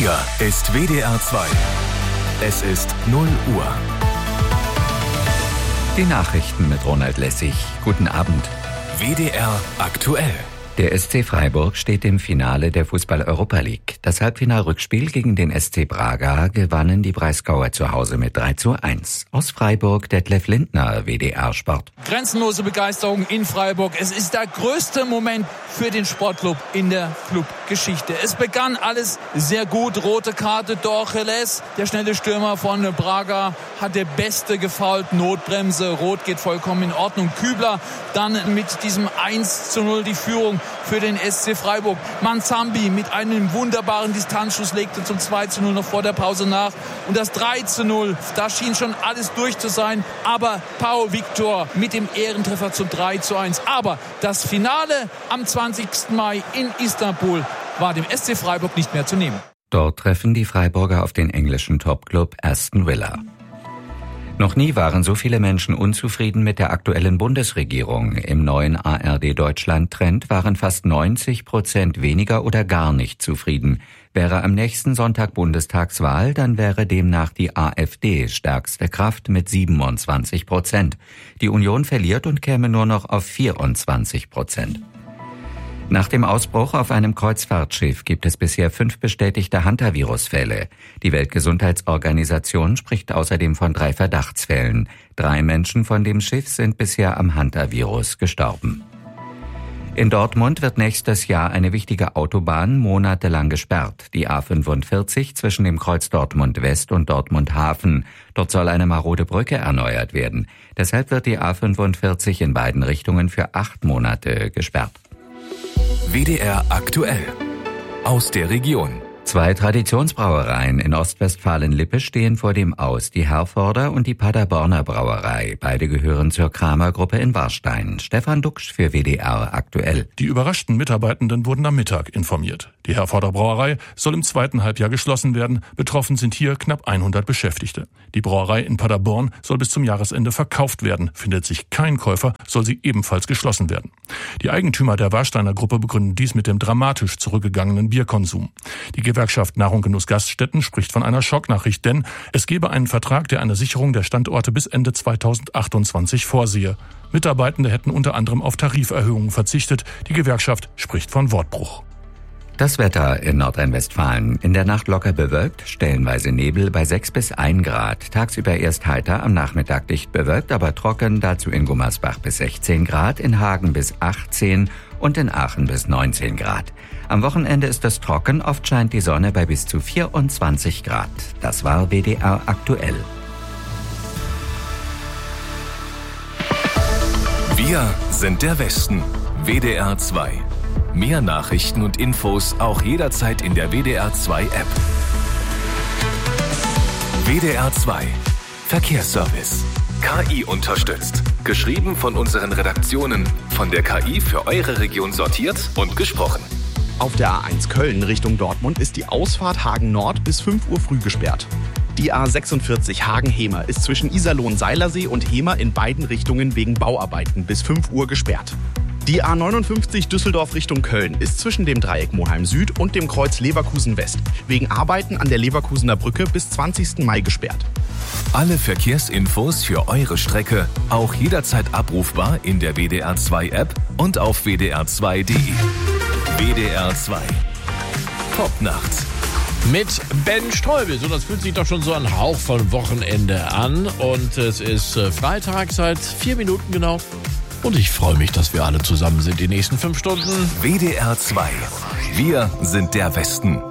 Hier ist WDR 2. Es ist 0 Uhr. Die Nachrichten mit Ronald Lessig. Guten Abend. WDR aktuell. Der SC Freiburg steht im Finale der Fußball-Europa League. Das Halbfinalrückspiel gegen den SC Braga gewannen die Breisgauer zu Hause mit 3:1. Aus Freiburg Detlef Lindner, WDR Sport. Grenzenlose Begeisterung in Freiburg. Es ist der größte Moment für den Sportclub in der Clubgeschichte. Es begann alles sehr gut. Rote Karte, Dorcheles, der schnelle Stürmer von Braga, hat der Beste gefoult. Notbremse, Rot geht vollkommen in Ordnung. Kübler dann mit diesem 1:0 die Führung für den SC Freiburg. Manzambi mit einem wunderbaren Distanzschuss legte zum 2:0 noch vor der Pause nach. Und das 3:0, da schien schon alles durch zu sein. Aber Pau Victor mit dem Ehrentreffer zum 3:1. Aber das Finale am 20. Mai in Istanbul war dem SC Freiburg nicht mehr zu nehmen. Dort treffen die Freiburger auf den englischen Topclub Aston Villa. Noch nie waren so viele Menschen unzufrieden mit der aktuellen Bundesregierung. Im neuen ARD-Deutschland-Trend waren fast 90% weniger oder gar nicht zufrieden. Wäre am nächsten Sonntag Bundestagswahl, dann wäre demnach die AfD stärkste Kraft mit 27%. Die Union verliert und käme nur noch auf 24%. Nach dem Ausbruch auf einem Kreuzfahrtschiff gibt es bisher 5 bestätigte Hantavirus-Fälle. Die Weltgesundheitsorganisation spricht außerdem von 3 Verdachtsfällen. 3 Menschen von dem Schiff sind bisher am Hantavirus gestorben. In Dortmund wird nächstes Jahr eine wichtige Autobahn monatelang gesperrt. Die A45 zwischen dem Kreuz Dortmund West und Dortmund Hafen. Dort soll eine marode Brücke erneuert werden. Deshalb wird die A45 in beiden Richtungen für 8 Monate gesperrt. WDR aktuell. Aus der Region. 2 Traditionsbrauereien in Ostwestfalen-Lippe stehen vor dem Aus, die Herforder und die Paderborner Brauerei. Beide gehören zur Kramer-Gruppe in Warstein. Stefan Duxch für WDR aktuell. Die überraschten Mitarbeitenden wurden am Mittag informiert. Die Herforder Brauerei soll im 2. Halbjahr geschlossen werden. Betroffen sind hier knapp 100 Beschäftigte. Die Brauerei in Paderborn soll bis zum Jahresende verkauft werden. Findet sich kein Käufer, soll sie ebenfalls geschlossen werden. Die Eigentümer der Warsteiner Gruppe begründen dies mit dem dramatisch zurückgegangenen Bierkonsum. Die Gewerkschaft Nahrung Genuss Gaststätten spricht von einer Schocknachricht, denn es gebe einen Vertrag, der eine Sicherung der Standorte bis Ende 2028 vorsehe. Mitarbeitende hätten unter anderem auf Tariferhöhungen verzichtet. Die Gewerkschaft spricht von Wortbruch. Das Wetter in Nordrhein-Westfalen. In der Nacht locker bewölkt, stellenweise Nebel bei 6 bis 1 Grad. Tagsüber erst heiter, am Nachmittag dicht bewölkt, aber trocken. Dazu in Gummersbach bis 16 Grad, in Hagen bis 18 und in Aachen bis 19 Grad. Am Wochenende ist es trocken, oft scheint die Sonne bei bis zu 24 Grad. Das war WDR aktuell. Wir sind der Westen. WDR 2. Mehr Nachrichten und Infos auch jederzeit in der WDR 2 App. WDR 2. Verkehrsservice. KI unterstützt. Geschrieben von unseren Redaktionen. Von der KI für eure Region sortiert und gesprochen. Auf der A1 Köln Richtung Dortmund ist die Ausfahrt Hagen Nord bis 5 Uhr früh gesperrt. Die A46 Hagen-Hemer ist zwischen Iserlohn-Seilersee und Hemer in beiden Richtungen wegen Bauarbeiten bis 5 Uhr gesperrt. Die A59 Düsseldorf Richtung Köln ist zwischen dem Dreieck Monheim Süd und dem Kreuz Leverkusen West wegen Arbeiten an der Leverkusener Brücke bis 20. Mai gesperrt. Alle Verkehrsinfos für eure Strecke auch jederzeit abrufbar in der WDR 2 App und auf wdr2.de. WDR 2. Top nachts. Mit Ben Streubel. So, das fühlt sich doch schon so ein Hauch von Wochenende an. Und es ist Freitag seit 4 Minuten genau. Und ich freue mich, dass wir alle zusammen sind die nächsten 5 Stunden. WDR 2. Wir sind der Westen.